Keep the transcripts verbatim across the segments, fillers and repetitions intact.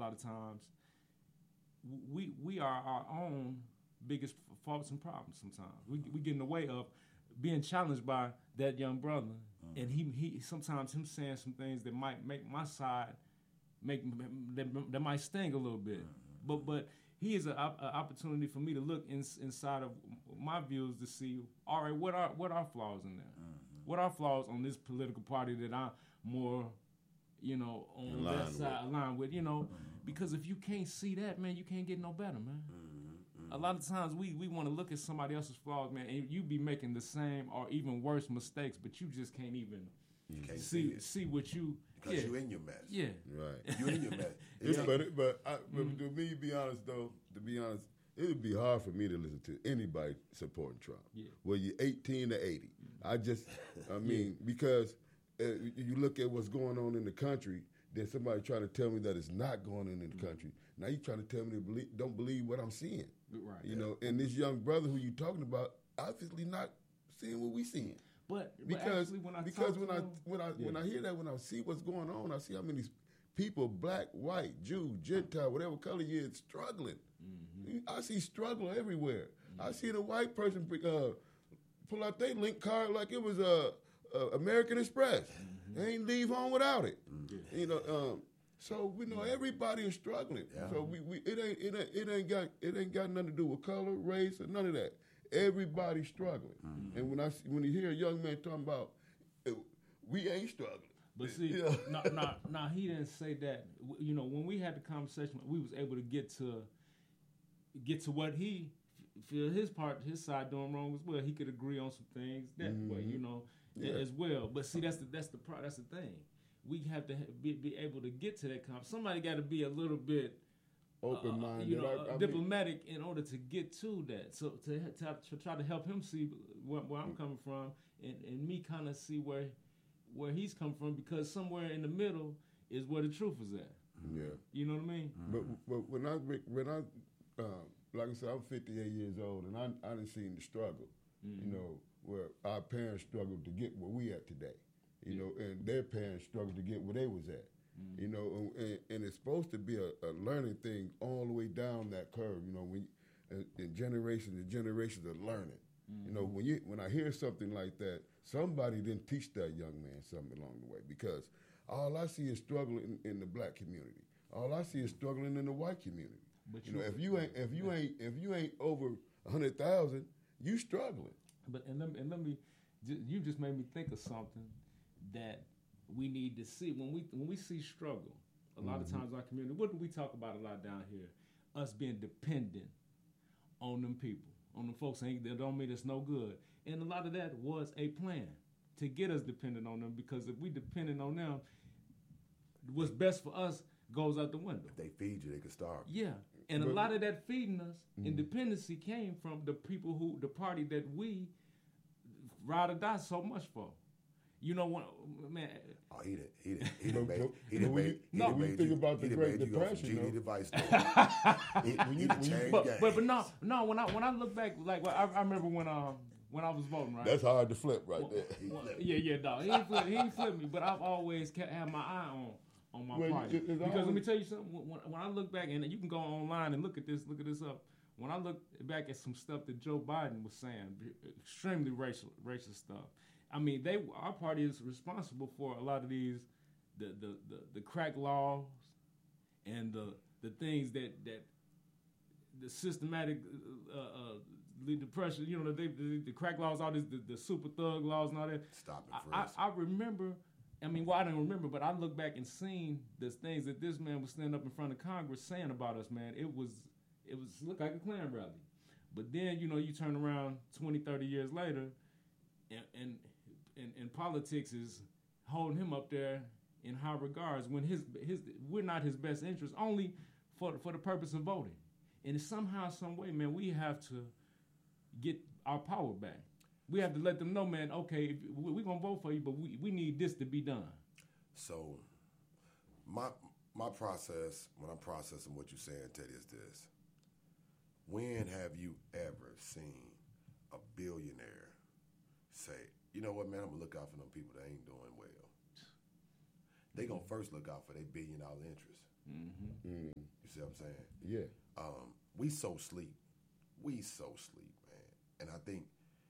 lot of times we we are our own biggest faults and problems. Sometimes we we get in the way of being challenged by that young brother, mm-hmm. and he he sometimes him saying some things that might make my side make that, that might sting a little bit, mm-hmm. but but. He is an opportunity for me to look in, inside of my views to see, all right, what are what are flaws in there? Mm-hmm. What are flaws on this political party that I'm more, you know, on aligned that side, with. aligned with, you know? Mm-hmm. Because if you can't see that, man, you can't get no better, man. Mm-hmm. A lot of times we, we want to look at somebody else's flaws, man, and you be making the same or even worse mistakes, but you just can't even you can't see see, see what you... Because yeah. you're in your mess. Yeah. Right. You're in your mess. Yeah, but it, but, I, but Mm-hmm. to me, be honest though, to be honest, it would be hard for me to listen to anybody supporting Trump. Yeah. Whether you're eighteen or eighty. Mm-hmm. I just, I mean, yeah. because uh, you look at what's going on in the country, then somebody trying to tell me that it's not going on in the mm-hmm. country. Now you trying to tell me to believe, don't believe what I'm seeing. Right. You yeah. know, and this young brother who you talking about, obviously not seeing what we seeing. But, but because when I because when I him, when I yeah. when I hear that, when I see what's going on, I see how many people, black, white, Jew, Gentile, whatever color you is, struggling. Mm-hmm. I see struggle everywhere. Mm-hmm. I see the white person uh, pull out their link card like it was a uh, uh, American Express. Mm-hmm. They ain't leave home without it. Mm-hmm. You know, um, so we know everybody is struggling. Yeah. So we, we it ain't it ain't it ain't got it ain't got nothing to do with color, race, or none of that. Everybody's struggling. Mm-hmm. And when I when you hear a young man talking about we ain't struggling. But see, yeah. no, no, no, he didn't say that. You know, when we had the conversation, we was able to get to get to what he feel his part, his side doing wrong as well. He could agree on some things that mm-hmm. way, you know, yeah. as well. But see, that's the that's the part. That's the thing. We have to be, be able to get to that conversation. Somebody got to be a little bit open minded, uh, you know, I, I diplomatic mean, in order to get to that. So to to, to try to help him see where, where I'm coming from, and, and me kind of see where where he's come from, because somewhere in the middle is where the truth is at. Yeah, you know what I mean. But, but when I when I um, like I said, I'm fifty-eight years old, and I I done seen the struggle. Mm-hmm. You know, where our parents struggled to get where we at today. You yeah. know, and their parents struggled to get where they was at. Mm-hmm. You know, and, and it's supposed to be a, a learning thing all the way down that curve. You know, when in, in generations and generations of learning. Mm-hmm. You know, when you when I hear something like that, somebody didn't teach that young man something along the way, because all I see is struggling in, in the black community. All I see is struggling in the white community. But you, you know, if you ain't if you ain't if you ain't over a hundred thousand, you struggling. But and let me, and let me, you just made me think of something that we need to see when we when we see struggle. A lot mm-hmm. of times our community, what do we talk about a lot down here? Us being dependent on them people. On the folks ain't that don't mean it's no good. And a lot of that was a plan to get us dependent on them, because if we dependent on them, what's best for us goes out the window. If they feed you, they can starve. Yeah. And a lot of that feeding us, mm-hmm. independency, came from the people who, the party that we ride or die so much for. You know what, man? Oh, he didn't. He didn't. He didn't. Made, he didn't. When Made, you, he no, didn't when you think you, about the Great Depression, device. he, when you, when you, but, but but no, no. When I when I look back, like I, I remember when um when I was voting, right? That's hard to flip, right well, there. Well, yeah, yeah, dog. He ain't flip, he ain't flip me, but I've always kept had my eye on on my well, party. It, because always, let me tell you something. When, when I look back, and you can go online and look at this, look at this up. When I look back at some stuff that Joe Biden was saying, extremely racial, racist stuff. I mean, they our party is responsible for a lot of these, the the, the, the crack laws, and the the things that that the systematic uh, uh, depression. You know, the, the, the crack laws, all this, the, the super thug laws, and all that. Stop it, I, I, I remember. I mean, well, I don't remember, but I look back and seen the things that this man was standing up in front of Congress saying about us. Man, it was it was looked like a Klan rally. But then, you know, you turn around twenty, thirty years later, and and And, and politics is holding him up there in high regards when his his we're not his best interest, only for for the purpose of voting. And somehow, some way, man, we have to get our power back. We have to let them know, man, okay, we're gonna vote for you, but we, we need this to be done. So my my process, when I'm processing what you're saying, Teddy, is this. When have you ever seen a billionaire say, you know what, man, I'm going to look out for them people that ain't doing well? They going to first look out for their billion dollar interest. Mm-hmm. Mm. You see what I'm saying? Yeah. Um, we so sleep. We so sleep, man. And I think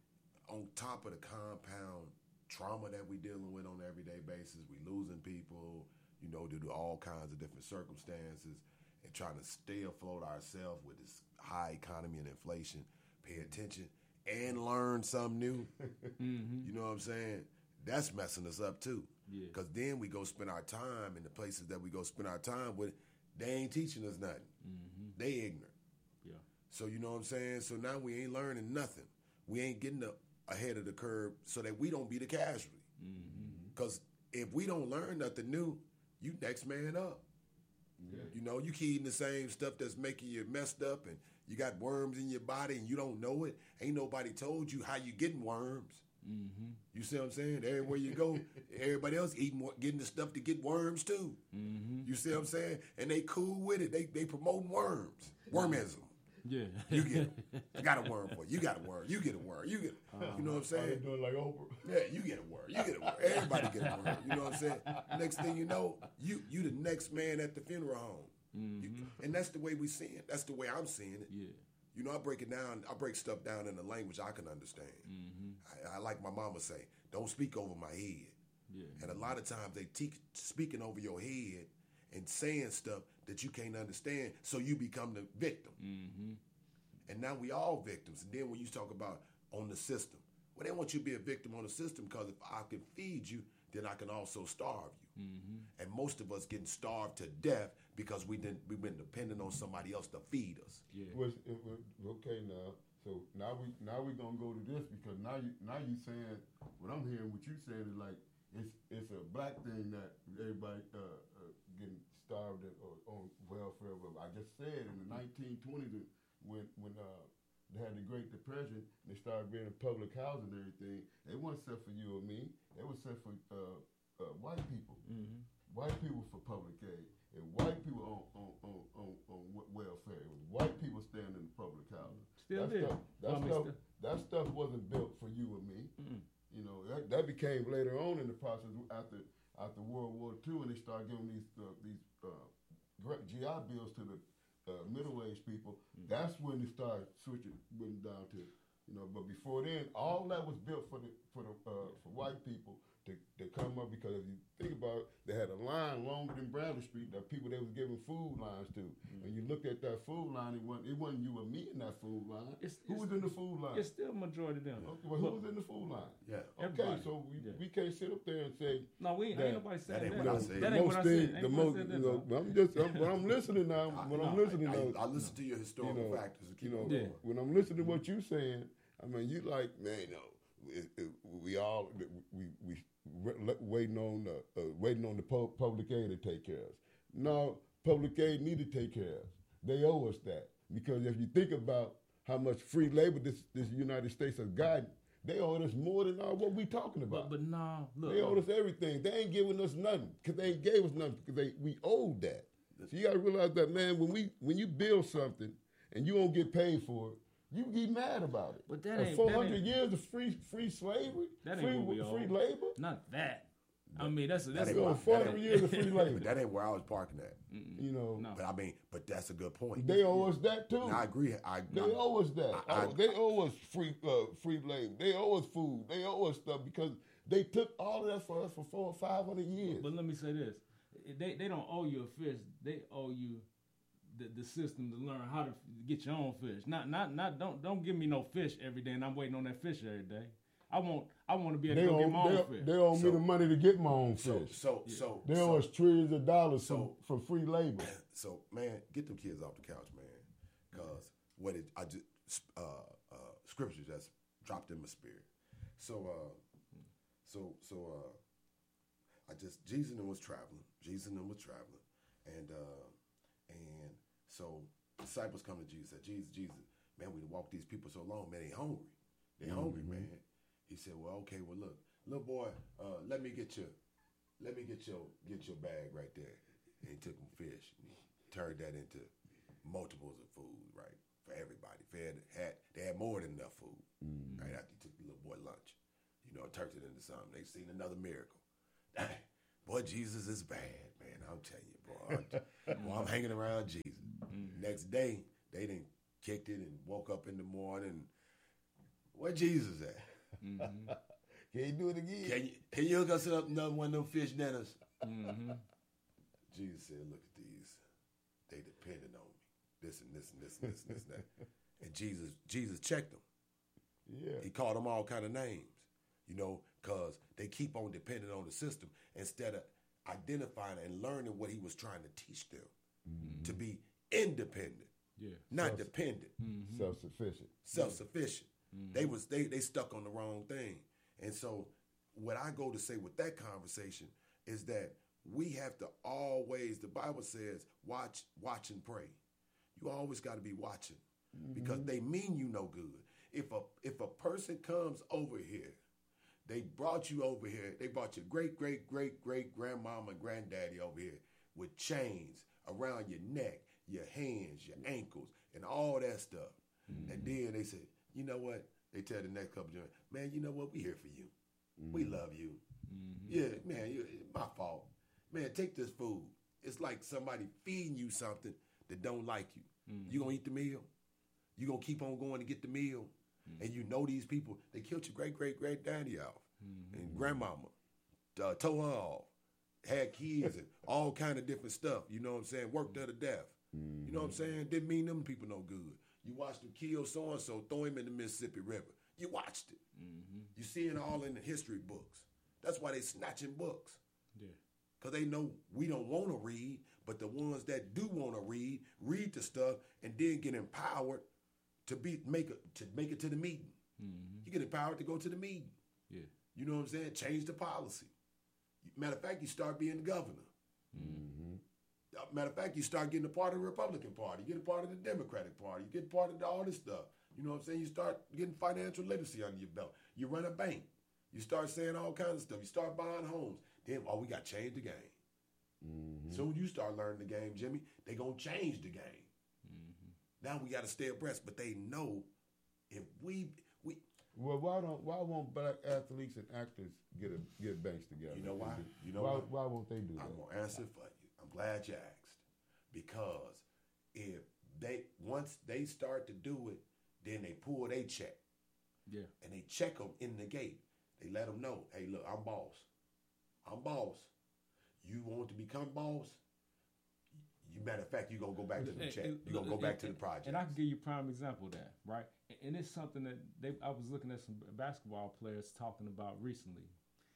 on top of the compound trauma that we dealing with on an everyday basis, we losing people, you know, due to all kinds of different circumstances, and trying to stay afloat ourselves with this high economy and inflation, pay attention and learn something new. Mm-hmm. You know what I'm saying? That's messing us up too. Yeah. Because then we go spend our time in the places that we go spend our time with, they ain't teaching us nothing. Mm-hmm. They ignorant. Yeah. So you know what I'm saying? So now we ain't learning nothing. We ain't getting the, ahead of the curve so that we don't be the casualty. Because mm-hmm. if we don't learn nothing new, you next man up. Yeah. You know, you keep eating the same stuff that's making you messed up, and you got worms in your body and you don't know it. Ain't nobody told you how you getting worms. Mm-hmm. You see what I'm saying? Everywhere you go, everybody else eating, getting the stuff to get worms too. Mm-hmm. You see what I'm saying? And they cool with it. They they promoting worms, wormism. Yeah. You get it. I got a worm for you. You got a worm. You get a worm. You get it. Uh, You know what I'm saying? Doing like Oprah. Yeah, you get a worm. You get a worm. Everybody get a worm. You know what I'm saying? Next thing you know, you you the next man at the funeral home. Mm-hmm. You, and that's the way we see it. That's the way I'm seeing it. Yeah. You know, I break it down. I break stuff down in a language I can understand. Mm-hmm. I, I like my mama say, don't speak over my head. Yeah. And a lot of times they teach speaking over your head and saying stuff that you can't understand, so you become the victim. Mm-hmm. And now we all victims. And then when you talk about on the system, well, they want you to be a victim on the system because if I can feed you, then I can also starve you. Mm-hmm. And most of us getting starved to death because we didn't we've been dependent on somebody else to feed us. Yeah. Well, it, it, okay, now. So now we now we gonna go to this because now you now you saying what I'm hearing. What you saying is like it's it's a black thing that everybody uh, uh, getting starved at, or on welfare. But I just said in the nineteen twenties when when uh, they had the Great Depression and they started being public housing and everything, they weren't set for you or me. They were set for uh, uh, white people. Mm-hmm. White people for public aid, and white people on on, on, on, on welfare. It was white people staying in the public housing. Still that there. Stuff, that, I mean, stuff, still. that stuff wasn't built for you or me. Mm-mm. You know, that, that became later on in the process after after World War Two, and they started giving these uh, these uh, G I bills to the uh, middle-aged people. Mm-hmm. That's when they started switching, went down to, you know. But before then, all that was built for the for the uh, for white people to, to come up, because if you think about it, they had a line longer than Bradley Street that people they was giving food lines to. Mm-hmm. And you looked at that food line, it wasn't, it wasn't you or me in that food line. It's, who it's, was in the food line? It's still majority of them. Okay, well, who was in the food line? Yeah. Okay, Everybody. so we, Yeah. we can't sit up there and say, No, we ain't, that, ain't nobody saying that that. ain't what I said. That ain't what I said. things, Ain't the nobody most, said that, you know, no. I'm just, I'm, when I'm listening now, I, when no, I'm listening I, now, I, I listen to your historical you know, factors. And keep you know, on Yeah. going. when I'm listening to what you saying, I mean, you like, man, you know, it, it, we all we we waiting on the uh, waiting on the pu- public aid to take care of us. No, public aid need to take care of us. They owe us that, because if you think about how much free labor this this United States has gotten, they owe us more than all what we talking about. But, but no, look. They owe us everything. They ain't giving us nothing because they ain't gave us nothing because they we owed that. So you got to realize that, man. When we when you build something and you don't get paid for it, you get mad about it. But that ain't- four that hundred ain't- years of free free slavery, That ain't free what we free owe. labor. Not that. I mean, that's a, That that's ain't You a, know, why- four that hundred ain't- years of free labor. But that ain't where I was parking at. You know, no. But I mean, but that's a good point. they owe us that too. And I agree. I They I- owe us that. I- I- Oh, they owe us free uh, free labor. They owe us food. They owe us stuff because they took all of that for us for four or five hundred years. But let me say this: they they don't owe you a fish. They owe you the, the system to learn how to get your own fish. Not not not don't don't give me no fish every day, and I'm waiting on that fish every day. I want I want to be able They to go owe, get my own they, fish. they owe So- me the money to get my own so fish. so so They so, owe us trillions of dollars so- for, for free labor. so man, get them kids off the couch, man. Cause what it I just uh, uh, scripture just dropped in my spirit. So uh, so so uh, I just Jesus and them was traveling. Jesus and them was traveling, and uh, and so disciples come to Jesus. Said, Jesus, Jesus, man, we walked these people so long, man, they hungry. They hungry, man. He said, well, okay, well, look, little boy, uh, let me get your, let me get your, get your bag right there. And he took him fish and he turned that into multiples of food, right, for everybody. Fed had they had more than enough food, mm-hmm. right? After he took the little boy lunch, you know, turned it into something. They seen another miracle. boy, Jesus is bad, man. I'll tell you, boy. I'm, boy, I'm hanging around Jesus. Mm-hmm. Next day, they done kicked it and woke up in the morning. Where Jesus at? Mm-hmm. Can you do it again? Can you, can you hook us up another one of them fish dinners? Mm-hmm. Jesus said, look at these. They depended on me. This and this and this and this and this and that. And Jesus, Jesus checked them. Yeah. He called them all kind of names, you know, because they keep on depending on the system instead of identifying and learning what he was trying to teach them mm-hmm. to be independent, yeah, not Self- dependent, mm-hmm. self-sufficient, self-sufficient. Mm-hmm. They was they they stuck on the wrong thing, and so what I go to say with that conversation is that we have to always. The Bible says, watch, watch and pray. You always got to be watching mm-hmm. because they mean you no good. If a if a person comes over here, they brought you over here, they brought your great, great, great, great grandmama and granddaddy over here with chains around your neck, your hands, your ankles, and all that stuff. Mm-hmm. And then they say, you know what? They tell the next couple of man, you know what? We here for you. Mm-hmm. We love you. Mm-hmm. Yeah, man, you, it's my fault. Man, take this food. It's like somebody feeding you something that don't like you. Mm-hmm. You gonna eat the meal? You gonna keep on going to get the meal? Mm-hmm. And you know these people, they killed your great-great-great-daddy off. Mm-hmm. And grandmama, uh, tore her off, had kids and all kind of different stuff. You know what I'm saying? Worked her to death. Mm-hmm. You know what I'm saying? Didn't mean them people no good. You watched them kill so-and-so, throw him in the Mississippi River. You watched it. Mm-hmm. You see it all in the history books. That's why they snatching books. Yeah. Because they know we don't want to read, but the ones that do want to read, read the stuff, and then get empowered to be make it to make it to the meeting. Mm-hmm. You get empowered to go to the meeting. Yeah. You know what I'm saying? Change the policy. Matter of fact, you start being the governor. Mm-hmm. Matter of fact, you start getting a part of the Republican Party. You get a part of the Democratic Party. You get part of the, all this stuff. You know what I'm saying? You start getting financial literacy under your belt. You run a bank. You start saying all kinds of stuff. You start buying homes. Then, oh, we got to change the game. Mm-hmm. Soon you start learning the game, Jimmy, they going to change the game. Mm-hmm. Now we got to stay abreast. But they know if we... we well, why don't why won't black athletes and actors get a, get banks together? You know why? You know why, why? Why won't they do that? I'm going to answer for you. I'm glad you asked. Because if they once they start to do it, then they pull their check. Yeah. And they check them in the gate. They let them know, hey, look, I'm boss. I'm boss. You want to become boss? You matter of fact, you're gonna go back to the check. You're gonna go back to the project. And I can give you a prime example of that, right? And it's something that they I was looking at some basketball players talking about recently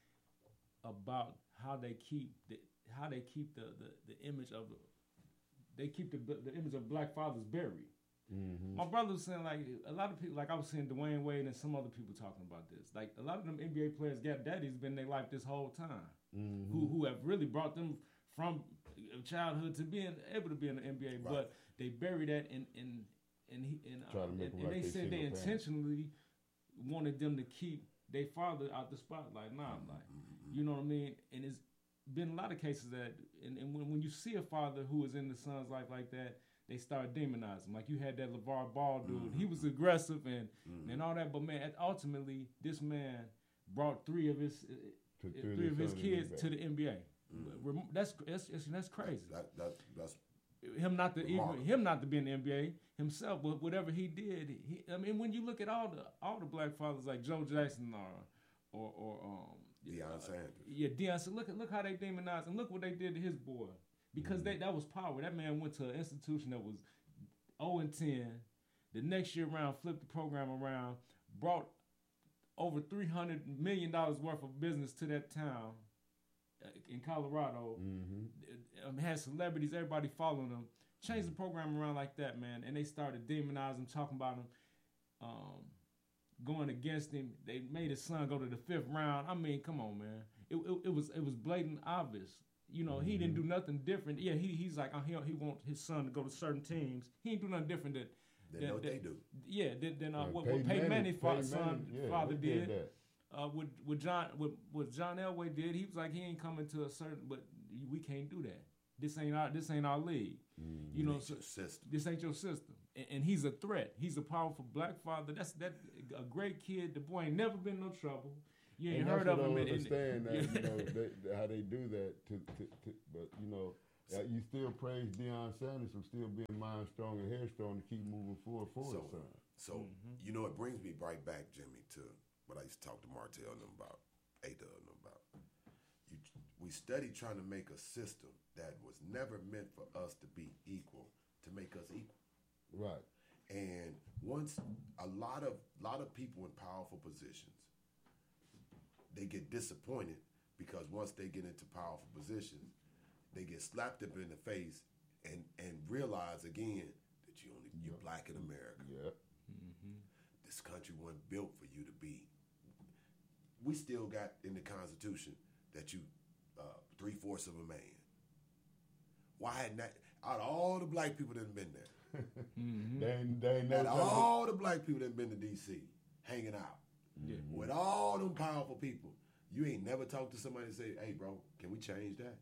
about how they keep the how they keep the, the, the image of they keep the the image of black fathers buried. Mm-hmm. My brother was saying, like, a lot of people, like I was seeing Dwayne Wade and some other people talking about this. Like, a lot of them N B A players got daddies been in their life this whole time, mm-hmm. who who have really brought them from childhood to being able to be in the N B A, right. But they bury that in in in, in uh, and, and like they said they intentionally wanted them to keep their father out the spotlight. Nah, mm-hmm. like, you know what I mean? And it's been a lot of cases that, and, and when when you see a father who is in the son's life like that, they start demonizing. Like you had that LeVar Ball dude. Mm-hmm. He was aggressive and mm-hmm. and all that. But man, ultimately, this man brought three of his uh, three of his kids to the N B A. Mm-hmm. That's, that's that's crazy. That, that, that's him not to even him not to be in the N B A himself. But whatever he did, he, I mean, when you look at all the all the black fathers like Joe Jackson or or or um, Deion uh, Sanders. Yeah, Deion. So look at look how they demonized and look what they did to his boy. Because mm-hmm. they, that was power. That man went to an institution that was oh and ten. The next year around, flipped the program around, brought over three hundred million dollars worth of business to that town in Colorado. Mm-hmm. Um, had celebrities, everybody following them. Changed the program around like that, man. And they started demonizing him, talking about him, um, going against him. They made his son go to the fifth round. I mean, come on, man. It, it, it was it was blatant obvious. You know, mm-hmm. he didn't do nothing different. Yeah, he he's like, oh, he he want his son to go to certain teams. He didn't do nothing different than they know what they do. Yeah, than, than uh, yeah, what, what Peyton Manning's fa- son Manning, yeah, father did. did uh, what what John what, what John Elway did. He was like, he ain't coming to a certain, but we can't do that. This ain't our this ain't our league. Mm-hmm. You know, so, this ain't your system. And, and he's a threat. He's a powerful black father. That's that a great kid. The boy ain't never been in no trouble. You ain't and heard that's of what them. I in- in- understand that, you know, they, how they do that. To, to, to, but, you know, uh, you still praise Deion Sanders for still being mind strong and headstrong to keep moving forward for So, his son. so you know, it brings me right back, Jimmy, to what I used to talk to Martell and them about, Ada and them about. You, we studied trying to make a system that was never meant for us to be equal, to make us equal. Right. And once a lot of lot of people in powerful positions, they get disappointed because once they get into powerful positions, they get slapped up in the face and and realize again that you only you black in America. Yeah. This country wasn't built for you to be. We still got in the Constitution that you uh, three fourths of a man. Why hadn't that? Out of all the black people that have been there, They ain't, they ain't out never of tried to- all the black people that have been to D C, hanging out Yeah. with all them powerful people, you ain't never talked to somebody and say, "Hey, bro, can we change that?"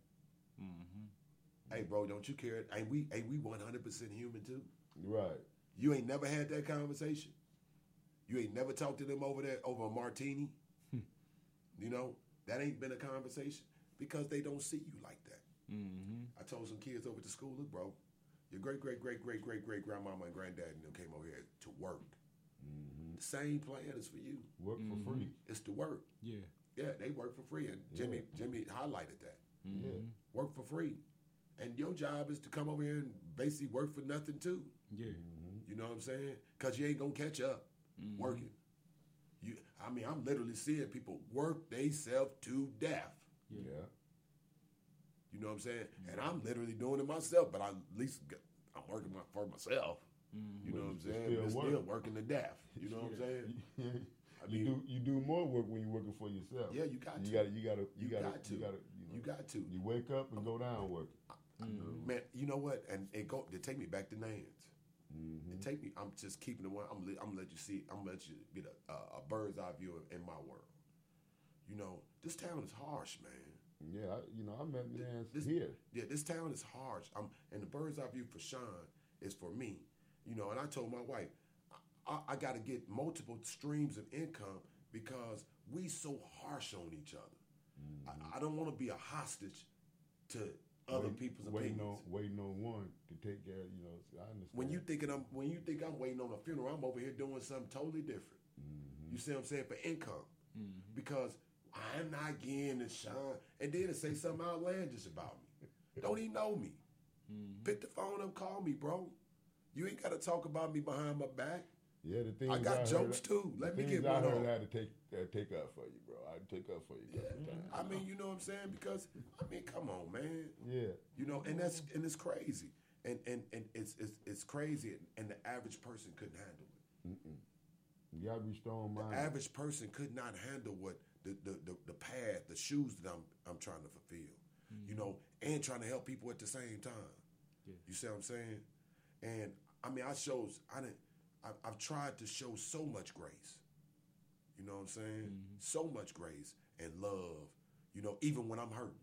Hey, bro, don't you care? Ain't we? Ain't we one hundred percent human too? Right. You ain't never had that conversation. You ain't never talked to them over there over a martini. You know, that ain't been a conversation because they don't see you like that. Mm-hmm. I told some kids over at the school, look, bro, your great, great, great, great, great, great grandmama and granddad and them came over here to work. The same plan is for you. Work for free. It's to work. Yeah. Yeah, they work for free. And Jimmy, Jimmy highlighted that. Yeah. Work for free. And your job is to come over here and basically work for nothing too. Yeah. You know what I'm saying? Because you ain't going to catch up working. You, I mean, I'm literally seeing people work themselves to death. Yeah. You know what I'm saying? And I'm literally doing it myself, but I, at least get, I'm working my, for myself. You know what I'm saying? still But work. still working to death. You know what I'm saying? I you mean, do you do more work when you're working for yourself. Yeah, you got you to. Gotta, you gotta. You, You gotta. got to. You gotta. You, know, You got to. You wake up and go down working. Man, you know what? And it go. They take me back to Nance. It take me. I'm just keeping it one. I'm. li- I'm gonna let you see. I'm gonna let you get a, a, a bird's eye view in my world. You know, this town is harsh, man. Yeah, I, you know, I met man This, here. Yeah, this town is harsh. I'm, and the bird's eye view for Sean is for me. You know, and I told my wife, I, I, I got to get multiple streams of income because we so harsh on each other. I, I don't want to be a hostage to other Wait- people's waiting opinions. on waiting on one to take care. You know, I understand. When you thinking I'm when you think I'm waiting on a funeral, I'm over here doing something totally different. You see what I'm saying? For income. Because I'm not getting to Sean and then to say something outlandish about me. Don't even know me. Pick the phone up, call me, bro. You ain't gotta talk about me behind my back. yeah, the things I got heard- jokes too. the Let me things get I one heard on. I had to take uh, take up for you, bro. I had to take up for you. a couple times. I mean, you know what I'm saying? Because I mean, come on, man. Yeah. You know, and that's and it's crazy. And and, and it's, it's it's crazy and the average person couldn't handle it. You gotta be strong The minded. average person could not handle what the the, the, the path, the shoes that I'm I'm trying to fulfill. You know, and trying to help people at the same time. Yeah. You see what I'm saying? And I mean, I shows I didn't. I, I've tried to show so much grace. You know what I'm saying? So much grace and love. You know, even when I'm hurting.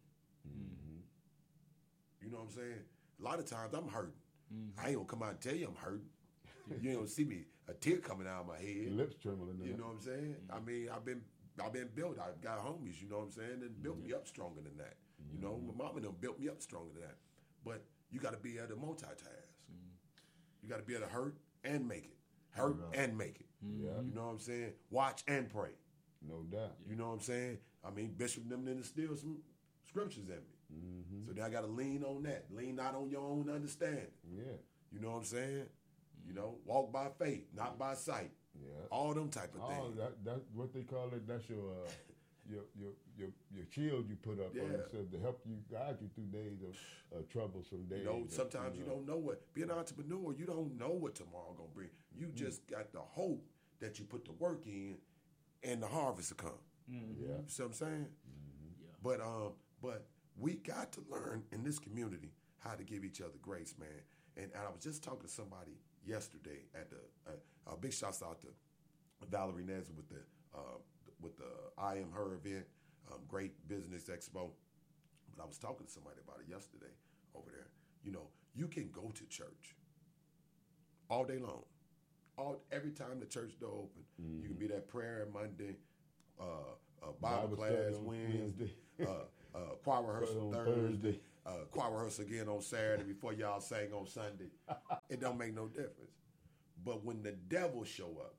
You know what I'm saying? A lot of times I'm hurting. I ain't gonna come out and tell you I'm hurting. You ain't gonna see me a tear coming out of my head. Your lips trembling. You know what I'm saying? I mean, I've been I've been built. I've got homies, you know what I'm saying, and built me up stronger than that. You know, my mama done built me up stronger than that. But you got to be able to multitask. You got to be able to hurt and make it, hurt and make it. Yeah. You know what I'm saying? Watch and pray. No doubt. You know what I'm saying? I mean, Bishop them then instilled some scriptures in me. So then I got to lean on that. Lean not on your own understanding. Yeah. You know what I'm saying? You know, walk by faith, not by sight. Yeah. All them type of Oh, things. that that's what they call it. That's your uh, your your your your shield you put up on Yeah. yourself to help you guide you through days of uh, troublesome days. You know, of, sometimes you know. don't know what. Be an entrepreneur, you don't know what tomorrow gonna bring. You just got the hope that you put the work in, and the harvest will come. Yeah. You see what I'm saying? Yeah. But um, but we got to learn in this community how to give each other grace, man. And, and I was just talking to somebody yesterday at the uh, uh, big shouts out to Valerie Nez with the uh, with the I Am Her event, um, great business expo. But I was talking to somebody about it yesterday over there. You know, you can go to church all day long. All every time the church door open, you can be that prayer Monday, uh, uh, Bible, Bible class study on Wednesday, Wednesday. uh, uh, choir rehearsal on Thursday, Thursday. uh, choir rehearsal again on Saturday before y'all sang on Sunday. It don't make no difference. But when the devil show up,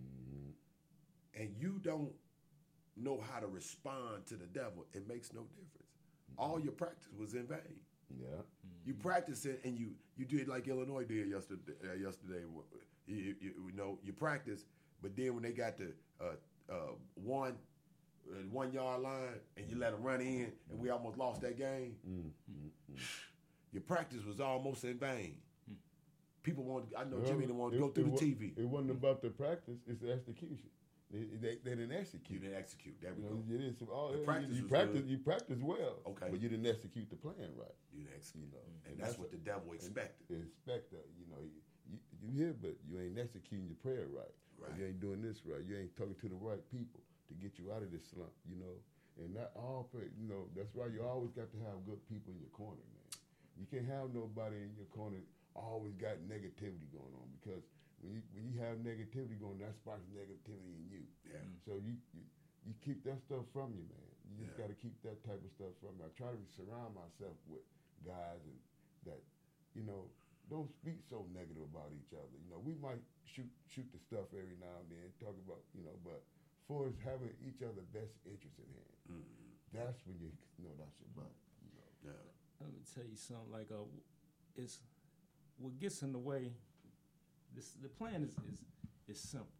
mm-hmm. and you don't know how to respond to the devil, it makes no difference. Mm-hmm. All your practice was in vain. Yeah. Mm-hmm. You practice it, and you you did like Illinois did yesterday. Uh, yesterday, you, you, you know, you practice, but then when they got the uh, uh, one uh, one yard line, and you let them run in, and we almost lost that game. Mm-hmm. Your practice was almost in vain. People want. I know Well, Jimmy didn't want to it, go through it, the T V. It wasn't about the practice; it's the execution. They, they, they didn't execute. You didn't execute. There we You go. know, you, didn't, oh, The you, practice you was practice. good. You practice well. Okay. But you didn't execute the plan right. You didn't execute. You know, and that's, that's what the devil expected. Expect that. You know, you, you, you here, but you ain't executing your prayer right. Right. You ain't doing this right. You ain't talking to the right people to get you out of this slump. You know, and not all. You know, that's why you always got to have good people in your corner, man. You can't have nobody in your corner always got negativity going on, because when you when you have negativity going, that sparks negativity in you. Yeah. So you, you you keep that stuff from you, man. You just Yeah. got to keep that type of stuff from you. I try to surround myself with guys and that, you know, don't speak so negative about each other. You know, we might shoot shoot the stuff every now and then, talk about, you know, but for us having each other best interest in hand, mm-hmm. that's when you know that's your buddy. You know. Yeah. Let me tell you something. Like, uh, it's what gets in the way. This the plan is is is simple,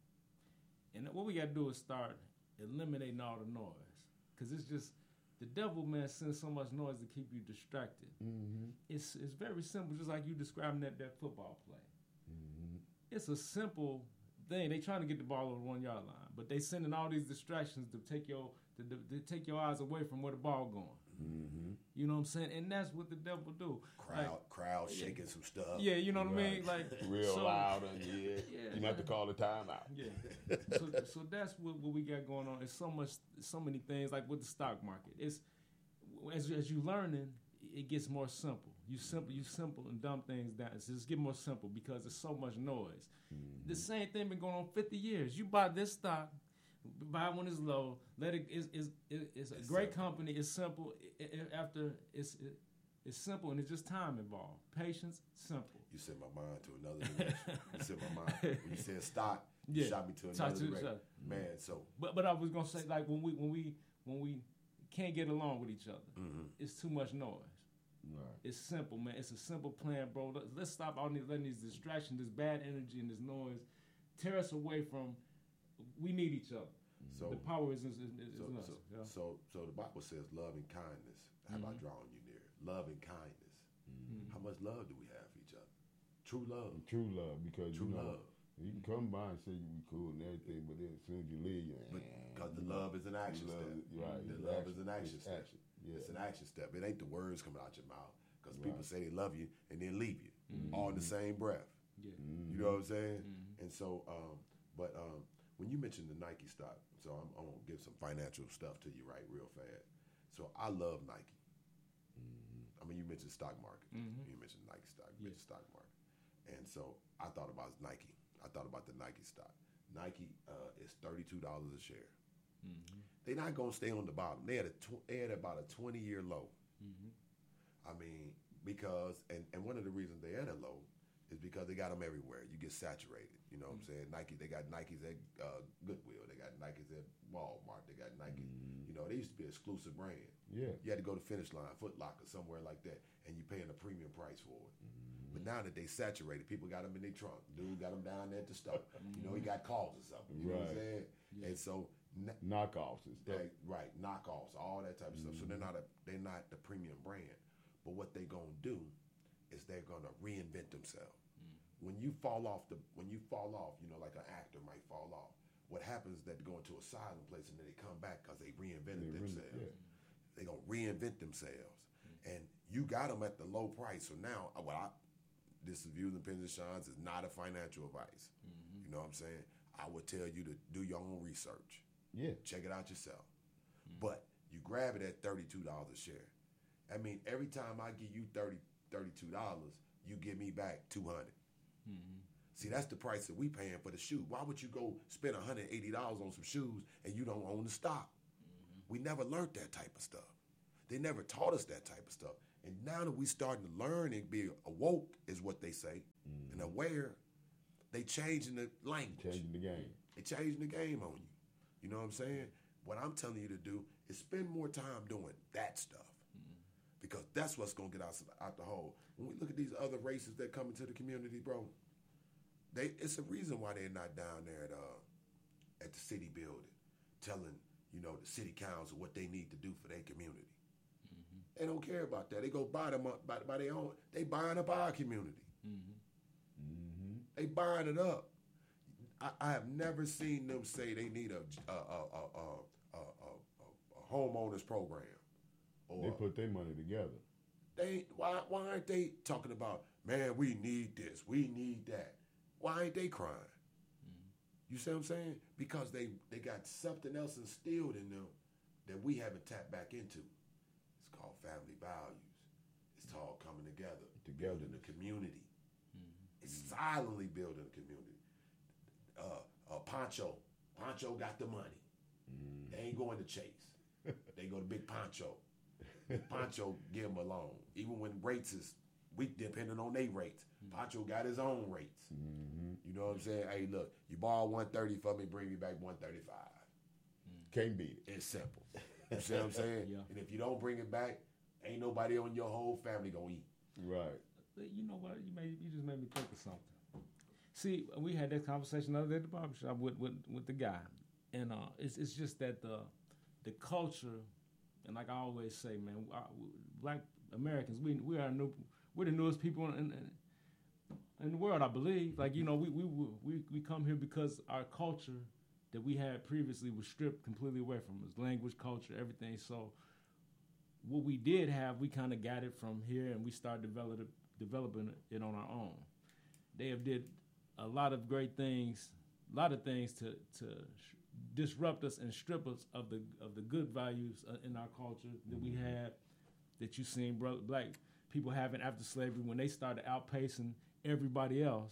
and what we got to do is start eliminating all the noise, because it's just the devil, man, sends so much noise to keep you distracted. Mm-hmm. It's it's very simple, just like you describing that that football play. Mm-hmm. It's a simple thing. They trying to get the ball over the one yard line, but they sending all these distractions to take your to, to take your eyes away from where the ball going. Mm-hmm. You know what I'm saying? And that's what the devil do. Crowd, like, crowd shaking some stuff. Yeah, you know what right. I mean? Like real so, loud and yeah, yeah, you have to call the timeout. Yeah. so, so that's what, what we got going on. It's so much, so many things. Like with the stock market, it's as as you learning, it gets more simple. You simple, you simple and dumb things down. It's just get more simple because there's so much noise. Mm-hmm. The same thing been going on fifty years. You buy this stock. Buy when it's low. Let it. It's, it's, it's a it's great simple. company. It's simple. It, it, after it's it, it's simple and it's just time involved. Patience, simple. You sent my mind to another direction. You sent my mind when you said stock. You Yeah. shot me to Talk another to- direction. shot. Man, so But but I was gonna say, like when we when we when we can't get along with each other, mm-hmm. it's too much noise. Right. It's simple, man. It's a simple plan, bro. Let's, let's stop all these letting these distractions, this bad energy, and this noise tear us away from. We need each other. So the power is is, is, is so, in us. so, yeah. so so the Bible says love and kindness. How about drawing you near? Love and kindness. Mm-hmm. How much love do we have for each other? True love. And true love, because True you know love. you can come by and say you be cool and everything, but then as soon as you leave, you Because the love is an action love, step. right? The it's love action, is an action it's step. action. Yeah. It's an action step. It ain't the words coming out your mouth. Because people Right. say they love you and then leave you Mm-hmm. all in the same breath. Yeah. You know what I'm saying? Mm-hmm. And so, um, but um, when you mentioned the Nike stock, so I'm, I'm gonna give some financial stuff to you right real fast. So I love Nike. Mm-hmm. I mean, you mentioned stock market. Mm-hmm. You mentioned Nike stock. You Yeah. mentioned stock market. And so I thought about Nike. I thought about the Nike stock. Nike uh, is thirty-two dollars a share. Mm-hmm. They're not gonna stay on the bottom. They had a tw- they had about a twenty year low. Mm-hmm. I mean, because and, and one of the reasons they had a low is because they got them everywhere. You get saturated. You know what Mm-hmm. I'm saying? Nike, they got Nikes at uh, Goodwill. They got Nikes at Walmart. They got Nike. Mm-hmm. You know, they used to be an exclusive brand. Yeah. You had to go to Finish Line, Foot Locker, somewhere like that, and you're paying a premium price for it. Mm-hmm. But now that they saturated, people got them in their trunk. Dude got them down there at the store. You know, he got calls or something. You know what I'm Right. saying? Yeah. And so na- Knockoffs and stuff. they, right, knockoffs, all that type of stuff. So they're not a they're not the premium brand. But what they gonna do is they're gonna reinvent themselves. Mm. When you fall off the when you fall off, you know, like an actor might fall off. What happens is that they go into a silent place and then they come back because they reinvented They really- themselves. yeah. They gonna reinvent themselves, mm. and you got them at the low price. So now, well, I, this is Views and Opinions Shines is not a financial advice. Mm-hmm. You know what I'm saying? I would tell you to do your own research. Yeah. Check it out yourself. Mm-hmm. But you grab it at thirty-two dollars a share. I mean, every time I give you thirty, thirty-two dollars, you give me back two hundred dollars. Mm-hmm. See, that's the price that we paying for the shoe. Why would you go spend one hundred eighty dollars on some shoes and you don't own the stock? Mm-hmm. We never learned that type of stuff. They never taught us that type of stuff. And now that we starting to learn and be awoke, is what they say, mm-hmm. and aware, they changing the language. Changing the game. They changing the game on you. You know what I'm saying? What I'm telling you to do is spend more time doing that stuff. Mm-hmm. Because that's what's going to get us out the hole. When we look at these other races that come into the community, bro, they it's a reason why they're not down there at uh, at the city building telling, you know, the city council what they need to do for their community. Mm-hmm. They don't care about that. They go buy them up by, by their own. They buying up our community. Mm-hmm. Mm-hmm. They buying it up. I, I have never seen them say they need a a, a, a, a, a, a homeowners program. Or, they put their money together. They why why aren't they talking about, man, we need this, we need that? Why ain't they crying? Mm-hmm. You see what I'm saying? Because they, they got something else instilled in them that we haven't tapped back into. It's called family values. It's called coming together, together building a community. Mm-hmm. It's silently building a community. Uh, uh, Poncho, Poncho got the money. Mm-hmm. They ain't going to Chase. They go to Big Poncho. Poncho give them a loan. Even when rates is, we depending on their rates. Poncho got his own rates. Mm-hmm. You know what I'm saying? Hey, look, you borrow one thirty for me, bring me back one thirty-five. Mm. Can't beat it. It's simple. You see what I'm saying? Yeah. And if you don't bring it back, ain't nobody on your whole family gonna eat. Right. You know what? You made you just made me think of something. See, we had that conversation the other day at the barbershop with with, with the guy, and uh, it's it's just that the the culture. And like I always say, man, our, Black Americans, we we are new, we're the newest people in, in in the world, I believe. Like, you know, we we we we come here because our culture that we had previously was stripped completely away from us, language, culture, everything. So what we did have, we kind of got it from here, and we started developing developing it on our own. They have did a lot of great things, a lot of things to to. disrupt us and strip us of the of the good values uh, in our culture that we have, that you seen bro- black people having after slavery when they started outpacing everybody else.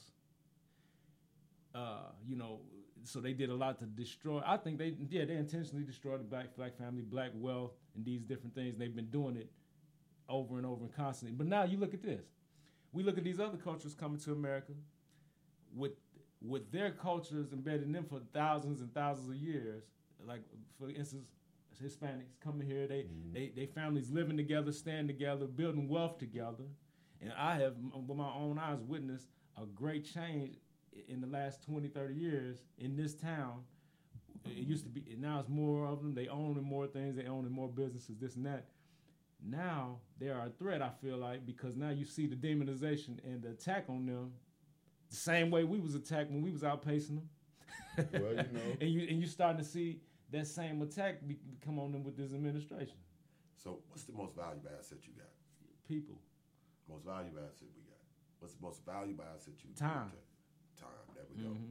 Uh, you know, so they did a lot to destroy. I think they yeah they intentionally destroyed the black black family, black wealth, and these different things. They've been doing it over and over and constantly. But now you look at this. We look at these other cultures coming to America with. with their cultures embedded in them for thousands and thousands of years. Like, for instance, Hispanics coming here, they, mm-hmm. they, they families living together, staying together, building wealth together. And I have, with my own eyes, witnessed a great change in the last twenty, thirty years in this town. It used to be, now it's more of them. They own more things, they own more businesses, this and that. Now, they are a threat, I feel like, because now you see the demonization and the attack on them the same way we was attacked when we was outpacing them. Well, you know. and you and you starting to see that same attack be, come on them with this administration. So what's the most valuable asset you got? People. Most valuable asset we got. What's the most valuable asset you got? Time. Time. There we go. Mm-hmm.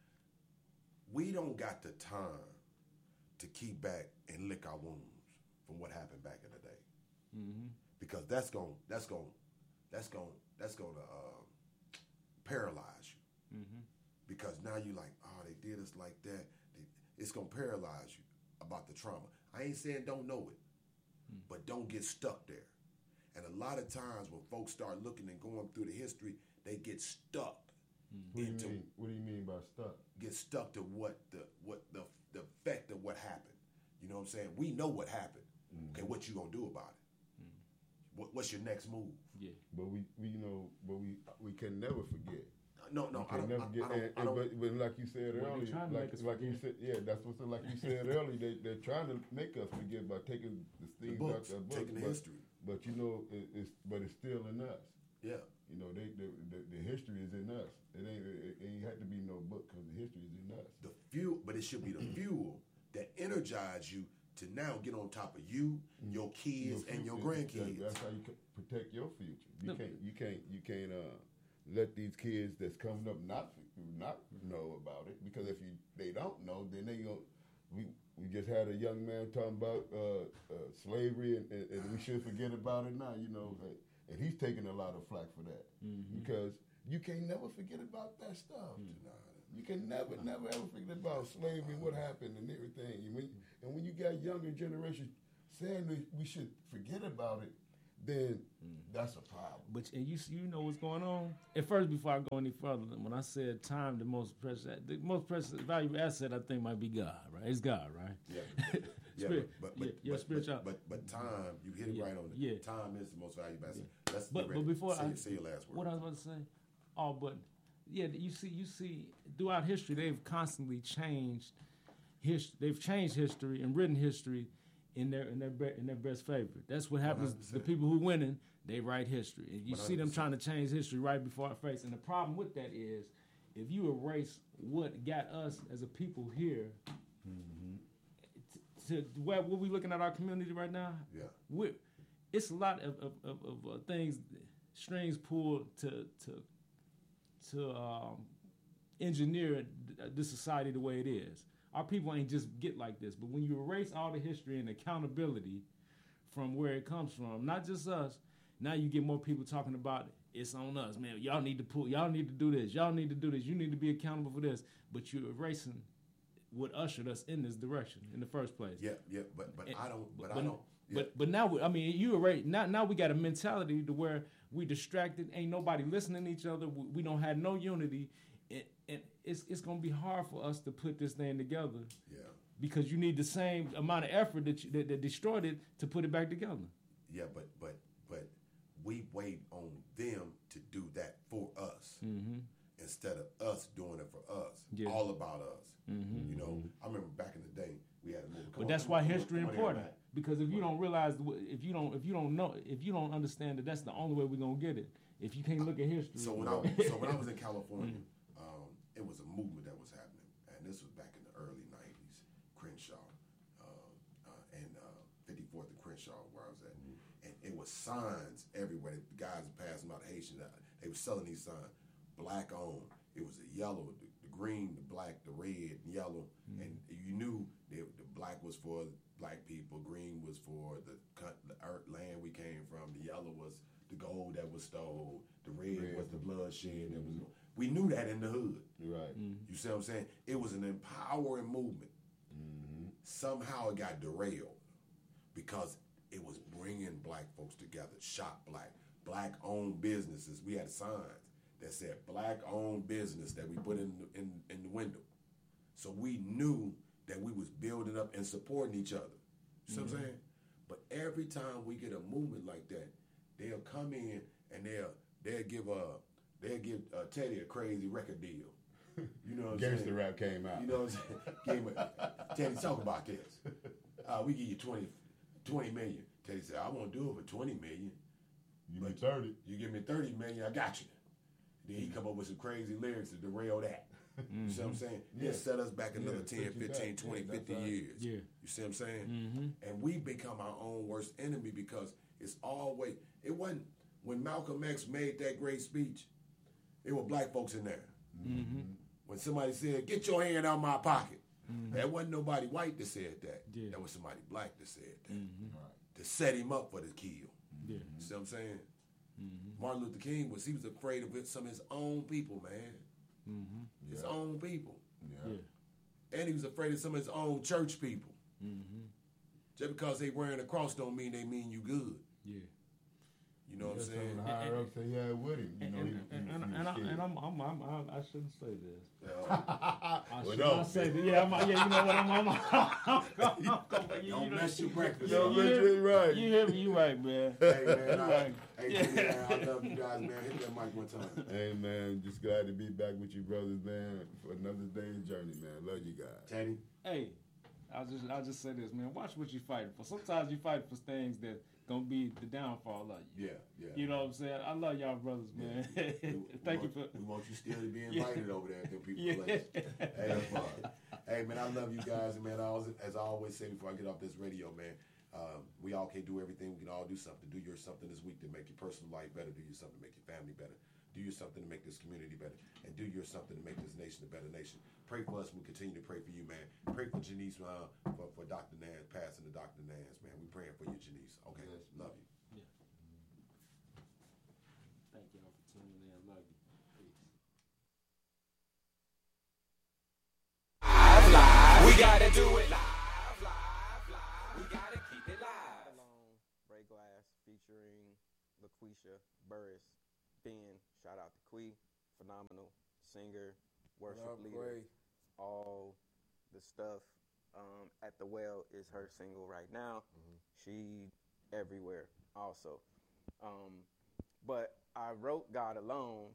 We don't got the time to keep back and lick our wounds from what happened back in the day. Mm-hmm. Because that's going that's going that's going that's going to uh, paralyze you. Mm-hmm. Because now you like, oh, they did us like that. They, it's going to paralyze you about the trauma. I ain't saying don't know it, mm-hmm. but don't get stuck there. And a lot of times when folks start looking and going through the history, they get stuck. Mm-hmm. What, do you mean? What do you mean by stuck? Get stuck to what the what the the effect of what happened. You know what I'm saying? We know what happened. Mm-hmm. Okay, what you gonna do about it? Mm-hmm. What, what's your next move? Yeah, but we, we you know, but we we can never forget. No, no, I don't, never I, get, I don't, and, I don't, but, but like you said well, earlier, like, like you said, yeah, that's what. Like you said earlier, they they're trying to make us forget by taking the things the books, out the books, taking the but, history. But you know, it, it's but it's still in us. Yeah. You know, they, they the, the history is in us. It ain't it, it ain't had to be no book because the history is in us. The fuel, but it should be the fuel that energize you to now get on top of you, your kids, your and your grandkids. That's how you can protect your future. You no. can't you can't you can't uh, let these kids that's coming up not not know about it, because if you they don't know, then they go. We we just had a young man talking about uh, uh, slavery, and, and, and we should forget about it now. You know. Like, and he's taking a lot of flack for that, mm-hmm. because you can never forget about that stuff. Mm. You can never, never, ever forget about slavery and what happened and everything. And when, and when you got younger generation saying that we should forget about it, then mm. that's a problem. But and you you know what's going on. At first, before I go any further, when I said time, the most precious, the most precious valuable asset, I think might be God. Right? It's God, right? Yeah. Yeah, Spirit, but but, yeah, but, your but, spiritual. but, but but time, you hit it yeah, right on it. Yeah. Time is the most valuable asset. Yeah. Let's but, get ready. but before say, I say your last word. What I was about to say, oh, but yeah, you see, you see, throughout history, they've constantly changed history. They've changed history and written history in their in their be- in their best favor. That's what happens. one hundred percent. The people who winning, they write history, and you one hundred percent. See them trying to change history right before our face. And the problem with that is, if you erase what got us as a people here. Mm-hmm. To where what we looking at our community right now, yeah, we it's a lot of of, of, of uh, things, strings pulled to to to um, engineer the society the way it is. Our people ain't just get like this, but when you erase all the history and accountability from where it comes from, not just us, now you get more people talking about it's on us, man. Y'all need to pull, y'all need to do this, y'all need to do this, you need to be accountable for this, but you're erasing what ushered us in this direction in the first place. Yeah, yeah, but but and, I don't, but, but I don't. Yeah. But but now I mean you already now now we got a mentality to where we distracted, ain't nobody listening to each other. We, we don't have no unity, and, and it's it's gonna be hard for us to put this thing together. Yeah. Because you need the same amount of effort that you, that, that destroyed it to put it back together. Yeah, but but but we wait on them to do that for us. Mm-hmm. Instead of us doing it for us, yeah. All about us. Mm-hmm. You know, I remember back in the day we had a movie. But that's on, why history is important. Because if you don't realize, if you don't, if you don't know, if you don't understand that that's the only way we're gonna get it. If you can't look at history. So when I so when I was in California, mm-hmm. um, it was a movement that was happening, and this was back in the early nineties. Crenshaw, uh, uh, and uh, fifty-fourth and Crenshaw, where I was at, mm-hmm. and it was signs everywhere. The guys were passing out Haitian. They were selling these signs. Black on. It was the yellow, the, the green, the black, the red, and yellow, mm-hmm. and you knew that the black was for black people, green was for the, the earth land we came from, the yellow was the gold that was stole, the red, red. was the bloodshed mm-hmm. that was. We knew that in the hood. Right. Mm-hmm. You see what I'm saying? It was an empowering movement. Mm-hmm. Somehow it got derailed because it was bringing black folks together. Shop black, black-owned businesses. We had signs that said black-owned business that we put in the, in, in the window. So we knew that we was building up and supporting each other. You see mm-hmm. what I'm saying? But every time we get a movement like that, they'll come in and they'll they'll give a they'll give uh, Teddy a crazy record deal. You know what I'm saying? Gangsta rap came out. You know what I'm saying? Came a, Teddy, talk about this. Uh, we give you twenty, twenty million. Teddy said, I won't do it for twenty million. You give me thirty. You give me thirty million, I got you. Then he come up with some crazy lyrics to derail that. Mm-hmm. You see what I'm saying? Yeah. It set us back another yeah, ten, fifteen, back. twenty, yeah, fifty right. years. Yeah. You see what I'm saying? Mm-hmm. And we become our own worst enemy because it's always, it wasn't, when Malcolm X made that great speech, there were black folks in there. Mm-hmm. When somebody said, get your hand out of my pocket, mm-hmm. that wasn't nobody white that said that. Yeah. That was somebody black that said that. Mm-hmm. To set him up for the kill. Yeah. You see what I'm saying? Mm-hmm. Martin Luther King was, he was afraid of it, some of his own people, man. Mm-hmm. His yeah. own people. Yeah. yeah. And he was afraid of some of his own church people. Mm-hmm. Just because they wearing a cross don't mean they mean you good. Yeah. You know what I'm saying? The higher ups say, yeah, with him. You know, and, he, and, he, and, he and, I, scared. and I'm, I'm, I'm, I'm, I shouldn't say this. Yeah. I Well, should no. not say this. Yeah, I'm, yeah, you know what? I'm, I'm, I'm, I'm, I'm, I'm you, Don't you mess your breakfast you, up. you, Don't you, right. You hear me? You right, man. Hey, man. You I, right. hey, Yeah. man, I love you guys, man. Hit that mic one time. Hey, man, just glad to be back with you brothers, man, for another day's journey, man. Love you guys. Teddy? Hey, I'll just, I'll just say this, man. Watch what you fighting for. Sometimes you fight for things that gonna be the downfall of you. Yeah, yeah. You know what I'm saying? I love y'all brothers, man. Yeah. We, Thank we you want, for. We want you still to be invited yeah. over there at them people Yeah. place. Hey, that's fun. Hey, man, I love you guys, and man, I always, as I always say before I get off this radio, man, um, we all can't do everything. We can all do something. Do your something this week to make your personal life better. Do your something to make your family better. Do your something to make this community better. And do your something to make this nation a better nation. Pray for us. We'll continue to pray for you, man. Pray for Janice, uh, for, for Doctor Nance, passing to Doctor Nance, man. We praying for you, Janice. Okay, Yes. love you. Yeah. Thank y'all for tuning in. Love you. Marsha, Burris, Ben, shout out to Quee, phenomenal singer, worship Love leader, Quay. all the stuff. Um, At the Well is her single right now. Mm-hmm. She everywhere also. Um, but I wrote God Alone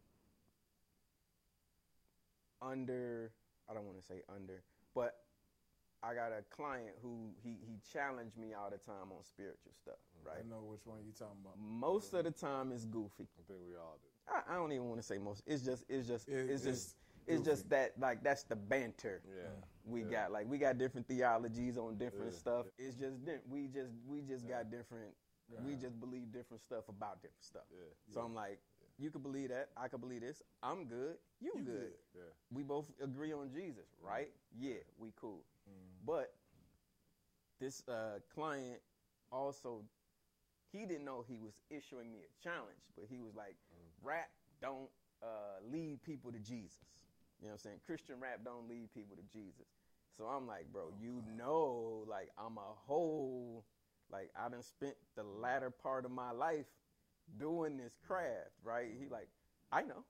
under, I don't want to say under, but I got a client who he, he challenged me all the time on spiritual stuff, right? I know which one you talking about. Most of the time it's goofy. I think we all do. I, I don't even want to say most. It's just, it's just, It- it's it's just, it's just goofy. that, like, that's the banter Yeah. we Yeah. got. Like, we got different theologies on different Yeah. stuff. It's just, di- we just, we just got different, we just believe different stuff about different stuff. Yeah. So I'm like, you could believe that. I could believe this. I'm good. You, You good. good. Yeah. We both agree on Jesus, right? Yeah, we cool. Mm. But this uh, client also, he didn't know he was issuing me a challenge, but he was like, rap don't uh, lead people to Jesus. You know what I'm saying? Christian rap don't lead people to Jesus. So I'm like, bro, you know, like I'm a whole, like I done spent the latter part of my life doing this craft, right? He like, I know.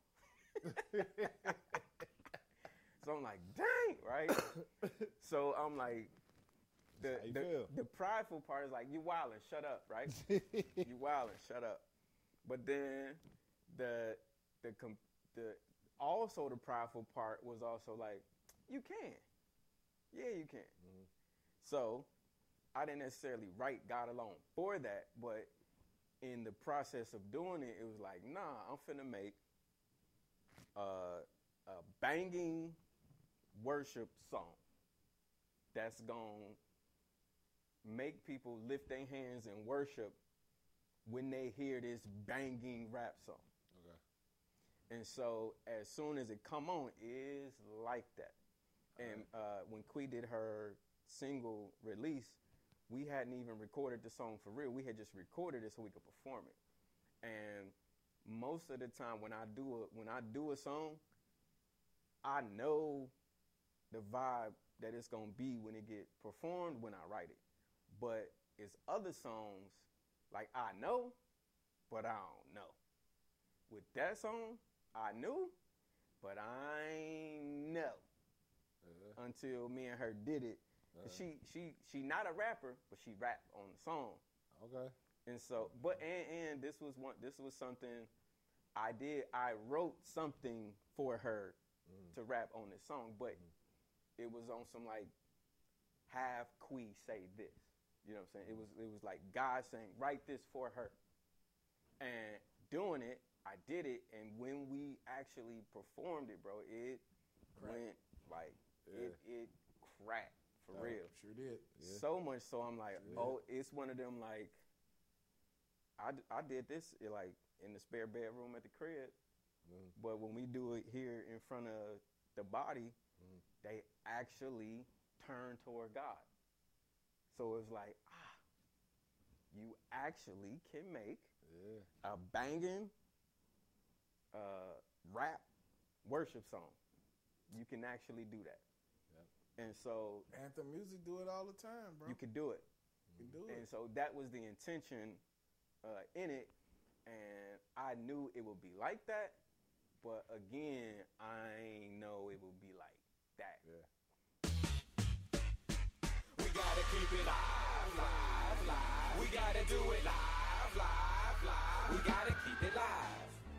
So I'm like, dang, right? So I'm like, the how you the, feel. the prideful part is like, you wildin', shut up, right? You wildin', shut up. But then the the com- the also the prideful part was also like, you can, yeah, you can. Mm-hmm. So I didn't necessarily write God Alone for that, but in the process of doing it, it was like, nah, I'm finna make uh, a banging worship song that's gonna make people lift their hands and worship when they hear this banging rap song. Okay. And so as soon as it come on, it's like that. And uh, when Quee did her single release, we hadn't even recorded the song for real. We had just recorded it so we could perform it. And most of the time when I do a, when I do a song, I know the vibe that it's gonna be when it get performed when I write it. But it's other songs like I know, but I don't know. With that song, I knew, but I ain't know Uh-huh. until me and her did it. Uh-huh. She she she not a rapper, but she rapped on the song. Okay. And so, but and, and this was one. This was something I did. I wrote something for her Mm. to rap on this song, but it was on some like have Quee say this. You know what I'm saying? It was it was like God saying write this for her, and doing it. I did it, and when we actually performed it, bro, it Crack. went like Yeah. it it cracked for Oh, real. Sure did. Yeah. So much so I'm like, Yeah. oh, it's one of them like, I, d- I did this eh, like in the spare bedroom at the crib, Mm. but when we do it here in front of the body, Mm. they actually turn toward God. So it's like, ah, you actually can make Yeah. a banging uh, rap worship song. You can actually do that. Yep. And so Anthem music do it all the time, bro. you can do it. You can do it. And so that was the intention uh, in it, and I knew it would be like that, but again, I ain't know it would be like that. Yeah. We gotta keep it live, live, live. We gotta do it live, live, live. We gotta keep it live.